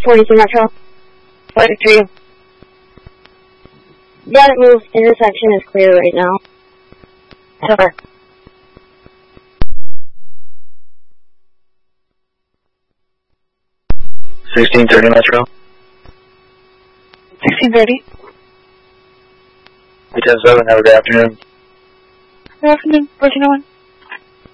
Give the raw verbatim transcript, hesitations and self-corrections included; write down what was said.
forty-two Metro. forty-three. Got it moved. Intersection is clear right now. Over. sixteen thirty Metro. sixteen thirty. eight ten seven, have a good afternoon. Good afternoon, fourteen oh one.